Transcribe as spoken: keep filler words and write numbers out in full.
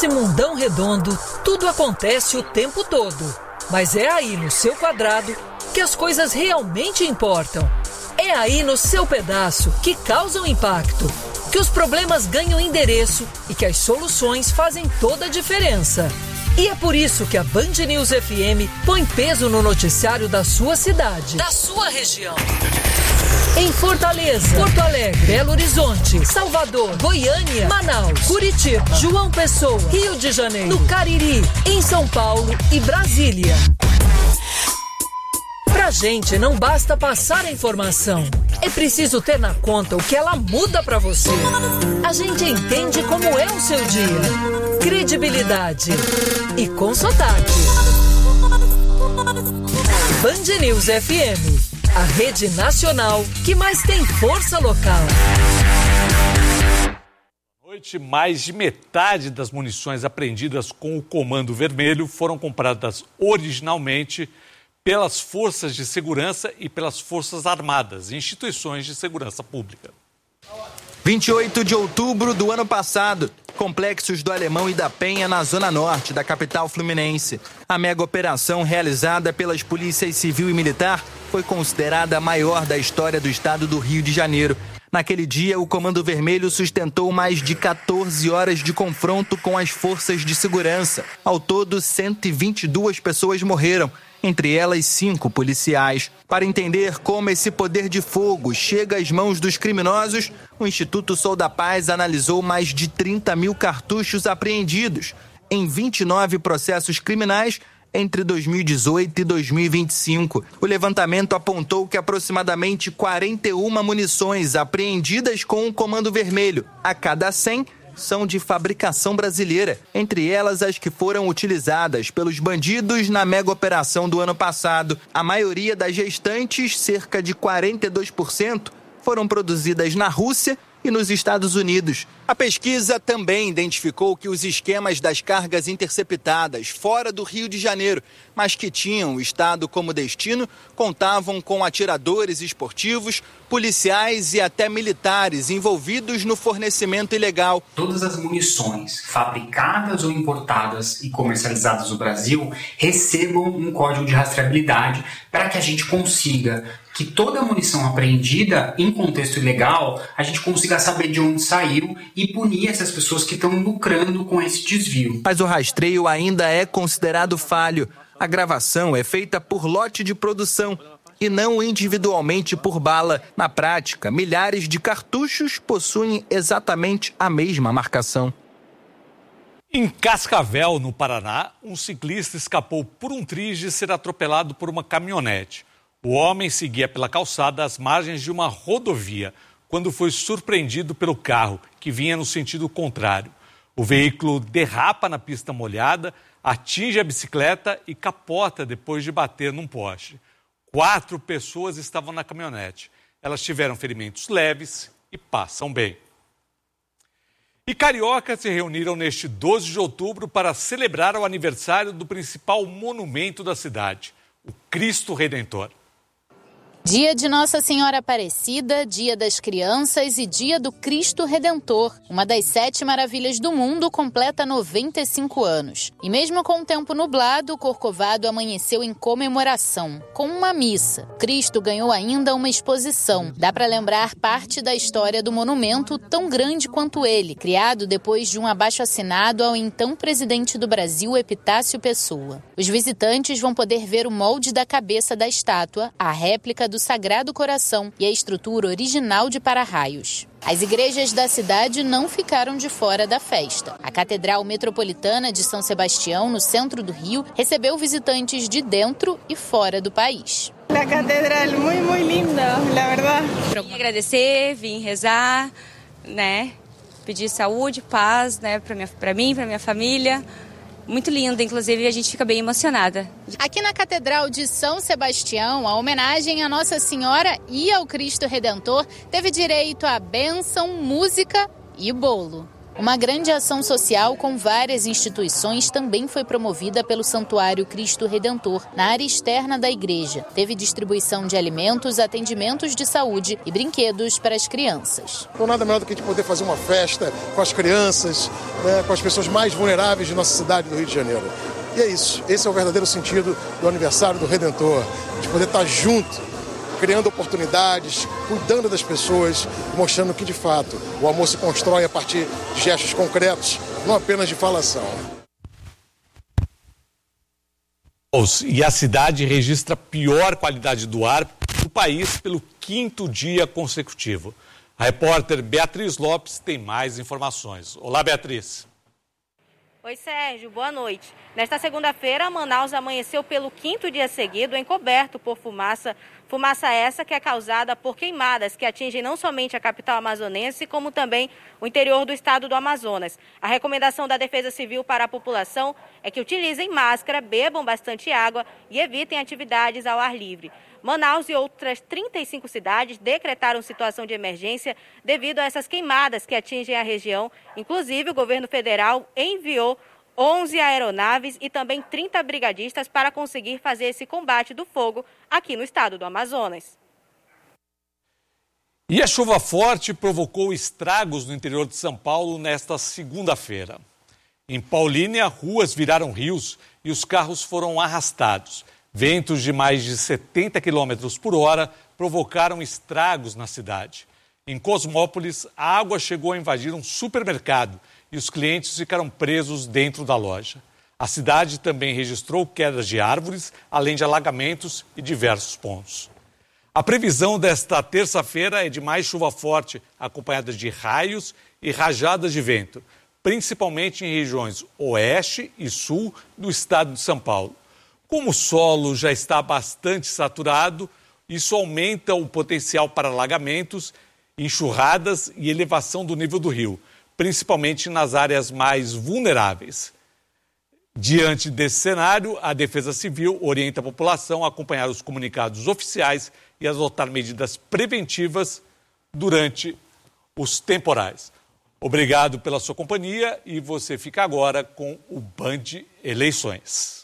Nesse mundão redondo, tudo acontece o tempo todo. Mas é aí no seu quadrado que as coisas realmente importam. É aí no seu pedaço que causam impacto, que os problemas ganham endereço e que as soluções fazem toda a diferença. E é por isso que a Band News F M põe peso no noticiário da sua cidade, da sua região. Em Fortaleza, Porto Alegre, Belo Horizonte, Salvador, Goiânia, Manaus, Curitiba, João Pessoa, Rio de Janeiro, no Cariri, em São Paulo e Brasília. Pra gente não basta passar a informação, é preciso ter na conta o que ela muda pra você. A gente entende como é o seu dia. Credibilidade e com sotaque. Band News F M, a rede nacional que mais tem força local. Noite, mais de metade das munições apreendidas com o Comando Vermelho foram compradas originalmente pelas forças de segurança e pelas forças armadas, instituições de segurança pública. vinte e oito de outubro do ano passado, complexos do Alemão e da Penha na zona norte da capital fluminense. A mega operação realizada pelas polícias civil e militar foi considerada a maior da história do estado do Rio de Janeiro. Naquele dia, o Comando Vermelho sustentou mais de quatorze horas de confronto com as forças de segurança. Ao todo, cento e vinte e duas pessoas morreram, entre elas cinco policiais. Para entender como esse poder de fogo chega às mãos dos criminosos, o Instituto Sou da Paz analisou mais de trinta mil cartuchos apreendidos em vinte e nove processos criminais entre dois mil e dezoito e dois mil e vinte e cinco. O levantamento apontou que aproximadamente quarenta e uma munições apreendidas com o Comando Vermelho a cada cem são de fabricação brasileira, entre elas as que foram utilizadas pelos bandidos na mega operação do ano passado. A maioria das restantes, cerca de quarenta e dois por cento, foram produzidas na Rússia e nos Estados Unidos. A pesquisa também identificou que os esquemas das cargas interceptadas fora do Rio de Janeiro, mas que tinham o estado como destino, contavam com atiradores esportivos, policiais e até militares envolvidos no fornecimento ilegal. Todas as munições fabricadas ou importadas e comercializadas no Brasil recebam um código de rastreabilidade para que a gente consiga que toda a munição apreendida em contexto ilegal, a gente consiga saber de onde saiu e punir essas pessoas que estão lucrando com esse desvio. Mas o rastreio ainda é considerado falho. A gravação é feita por lote de produção e não individualmente por bala. Na prática, milhares de cartuchos possuem exatamente a mesma marcação. Em Cascavel, no Paraná, um ciclista escapou por um triz de ser atropelado por uma caminhonete. O homem seguia pela calçada às margens de uma rodovia, quando foi surpreendido pelo carro, que vinha no sentido contrário. O veículo derrapa na pista molhada, atinge a bicicleta e capota depois de bater num poste. Quatro pessoas estavam na caminhonete. Elas tiveram ferimentos leves e passam bem. E cariocas se reuniram neste doze de outubro para celebrar o aniversário do principal monumento da cidade, o Cristo Redentor. Dia de Nossa Senhora Aparecida, Dia das Crianças e Dia do Cristo Redentor. Uma das sete maravilhas do mundo completa noventa e cinco anos. E mesmo com o tempo nublado, o Corcovado amanheceu em comemoração, com uma missa. Cristo ganhou ainda uma exposição. Dá para lembrar parte da história do monumento tão grande quanto ele, criado depois de um abaixo-assinado ao então presidente do Brasil, Epitácio Pessoa. Os visitantes vão poder ver o molde da cabeça da estátua, a réplica do Sagrado Coração e a estrutura original de para-raios. As igrejas da cidade não ficaram de fora da festa. A Catedral Metropolitana de São Sebastião, no centro do Rio, recebeu visitantes de dentro e fora do país. A catedral é muito, muito linda, na verdade. Vim agradecer, vim rezar, né? Pedir saúde, paz, né, para minha, para mim, para minha família. Muito linda, inclusive a gente fica bem emocionada. Aqui na Catedral de São Sebastião, a homenagem à Nossa Senhora e ao Cristo Redentor teve direito a bênção, música e bolo. Uma grande ação social com várias instituições também foi promovida pelo Santuário Cristo Redentor, na área externa da igreja. Teve distribuição de alimentos, atendimentos de saúde e brinquedos para as crianças. Então nada melhor do que a gente poder fazer uma festa com as crianças, né, com as pessoas mais vulneráveis de nossa cidade do Rio de Janeiro. E é isso, esse é o verdadeiro sentido do aniversário do Redentor, de poder estar junto, criando oportunidades, cuidando das pessoas, mostrando que, de fato, o amor se constrói a partir de gestos concretos, não apenas de falação. E a cidade registra a pior qualidade do ar do país pelo quinto dia consecutivo. A repórter Beatriz Lopes tem mais informações. Olá, Beatriz. Oi, Sérgio. Boa noite. Nesta segunda-feira, Manaus amanheceu pelo quinto dia seguido encoberto por fumaça. Fumaça essa que é causada por queimadas que atingem não somente a capital amazonense, como também o interior do estado do Amazonas. A recomendação da Defesa Civil para a população é que utilizem máscara, bebam bastante água e evitem atividades ao ar livre. Manaus e outras trinta e cinco cidades decretaram situação de emergência devido a essas queimadas que atingem a região. Inclusive, o governo federal enviou onze aeronaves e também trinta brigadistas para conseguir fazer esse combate do fogo aqui no estado do Amazonas. E a chuva forte provocou estragos no interior de São Paulo nesta segunda-feira. Em Paulínia, ruas viraram rios e os carros foram arrastados. Ventos de mais de setenta quilômetros por hora provocaram estragos na cidade. Em Cosmópolis, a água chegou a invadir um supermercado e os clientes ficaram presos dentro da loja. A cidade também registrou quedas de árvores, além de alagamentos e diversos pontos. A previsão desta terça-feira é de mais chuva forte, acompanhada de raios e rajadas de vento, principalmente em regiões oeste e sul do estado de São Paulo. Como o solo já está bastante saturado, isso aumenta o potencial para alagamentos, enxurradas e elevação do nível do rio, principalmente nas áreas mais vulneráveis. Diante desse cenário, a Defesa Civil orienta a população a acompanhar os comunicados oficiais e adotar medidas preventivas durante os temporais. Obrigado pela sua companhia e você fica agora com o Band Eleições.